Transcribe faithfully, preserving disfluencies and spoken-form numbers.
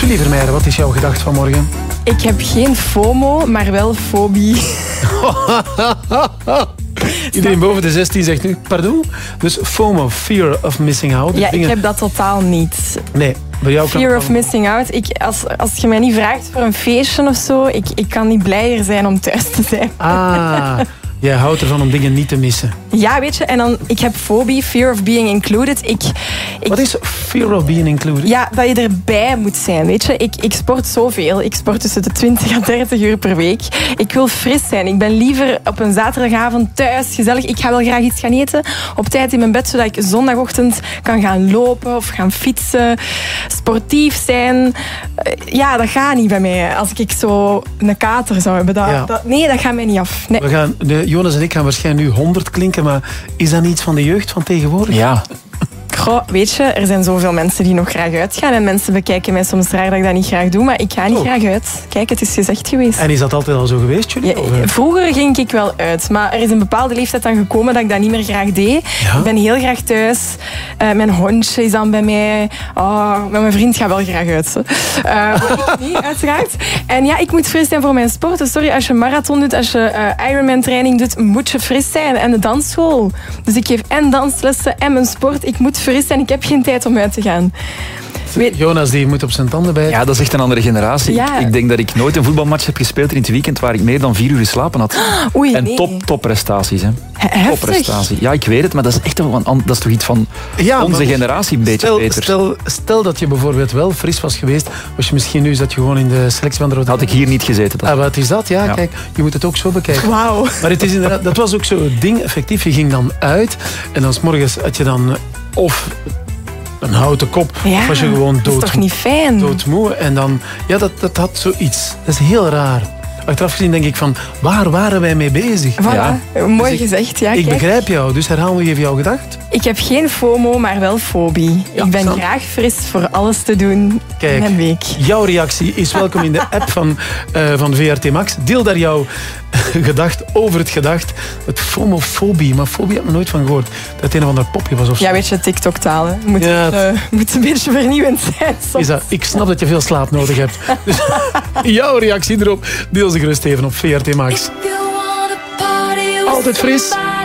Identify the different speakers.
Speaker 1: Julie Vermeijden, wat is jouw gedachte van morgen?
Speaker 2: Ik heb geen FOMO, maar wel fobie.
Speaker 1: Iedereen boven de zestien zegt nu, pardon? Dus FOMO, fear of missing out.
Speaker 2: Ja,
Speaker 1: dingen...
Speaker 2: ik heb dat totaal niet.
Speaker 1: Nee, bij jou kan...
Speaker 2: Fear of missing out. Ik, als, als je mij niet vraagt voor een feestje of zo, ik, ik kan niet blijer zijn om thuis te zijn.
Speaker 1: Ah, jij houdt ervan om dingen niet te missen.
Speaker 2: Ja, weet je, en dan, ik heb fobie, fear of being included. Ik, ik,
Speaker 1: Wat is fear of being included?
Speaker 2: Ja, dat je erbij moet zijn, weet je. Ik, ik sport zoveel. Ik sport tussen de twintig en dertig uur per week. Ik wil fris zijn. Ik ben liever op een zaterdagavond thuis, gezellig. Ik ga wel graag iets gaan eten, op tijd in mijn bed, zodat ik zondagochtend kan gaan lopen of gaan fietsen. Sportief zijn. Ja, dat gaat niet bij mij. Als ik zo een kater zou hebben. Dat,
Speaker 1: Ja.
Speaker 2: dat, nee, dat gaat mij niet af. Nee.
Speaker 1: We gaan, de, Jonas en ik gaan waarschijnlijk nu honderd klinken, maar is dat niet van de jeugd van tegenwoordig?
Speaker 3: Ja.
Speaker 2: Goh, weet je, er zijn zoveel mensen die nog graag uitgaan. En mensen bekijken mij soms raar dat ik dat niet graag doe. Maar ik ga niet
Speaker 1: Oh.
Speaker 2: graag uit. Kijk, het is gezegd geweest.
Speaker 1: En is dat altijd al zo geweest, Julie?
Speaker 2: Ja,
Speaker 1: Of, eh?
Speaker 2: vroeger ging ik wel uit. Maar er is een bepaalde leeftijd dan gekomen dat ik dat niet meer graag deed.
Speaker 1: Ja?
Speaker 2: Ik ben heel graag thuis. Uh, mijn hondje is dan bij mij. Oh, maar mijn vriend gaat wel graag uit. Uh, maar ik niet, uiteraard. En ja, ik moet fris zijn voor mijn sport. Dus sorry, als je marathon doet, als je uh, Ironman training doet, moet je fris zijn. En de dansschool. Dus ik geef en danslessen en mijn sport. Ik moet fris zijn. Ik heb geen tijd om uit te gaan. Weet...
Speaker 1: Jonas die moet op zijn tanden bijten.
Speaker 3: Ja, dat is echt een andere generatie.
Speaker 2: Ja.
Speaker 3: Ik, ik denk dat ik nooit een voetbalmatch heb gespeeld in het weekend waar ik meer dan vier uur geslapen had.
Speaker 2: Oei,
Speaker 3: en
Speaker 2: nee.
Speaker 3: top, topprestaties. Hè.
Speaker 2: Heftig.
Speaker 3: Topprestatie. Ja, ik weet het, maar dat is echt wel een, dat is toch iets van
Speaker 1: Ja,
Speaker 3: onze
Speaker 1: maar
Speaker 3: generatie een beetje
Speaker 1: Stel,
Speaker 3: beter.
Speaker 1: stel, stel dat je bijvoorbeeld wel fris was geweest, was je misschien nu zat je gewoon in de selectie van de Rode.
Speaker 3: Had ik hier niet gezeten. Dat...
Speaker 1: Ah, wat is dat? Ja,
Speaker 3: Ja.
Speaker 1: kijk, je moet het ook zo bekijken.
Speaker 2: Wauw.
Speaker 1: Maar het is inderdaad, dat was ook zo het ding, effectief. Je ging dan uit en dan 's morgens had je dan of een houten kop,
Speaker 2: Ja,
Speaker 1: of was je gewoon
Speaker 2: dat is
Speaker 1: dood,
Speaker 2: toch niet fijn?
Speaker 1: doodmoe. En dan, ja, dat, dat had zoiets. Dat is heel raar. Achteraf gezien denk ik van, waar waren wij mee bezig?
Speaker 2: Voilà,
Speaker 3: Ja.
Speaker 2: mooi
Speaker 1: Dus ik-
Speaker 2: gezegd. Ja,
Speaker 1: Ik
Speaker 2: kijk.
Speaker 1: begrijp jou, dus herhaal nog even jouw gedacht.
Speaker 2: Ik heb geen FOMO, maar wel fobie.
Speaker 1: Ja,
Speaker 2: ik ben
Speaker 1: snap.
Speaker 2: graag fris voor alles te doen
Speaker 1: Kijk.
Speaker 2: in mijn week.
Speaker 1: Jouw reactie is welkom in de app van, uh, van V R T Max. Deel daar jouw gedacht over het gedacht. Het fomofobie, maar fobie heb ik nooit van gehoord. Dat het een of ander popje was of zo.
Speaker 2: Ja, weet je, TikTok-taal. hè. Moet,
Speaker 1: Ja,
Speaker 2: eh, moet een beetje vernieuwend zijn soms.
Speaker 1: Is dat, ik snap dat je veel slaap nodig hebt. Dus jouw reactie erop, deel ze gerust even op V R T Max. Altijd fris.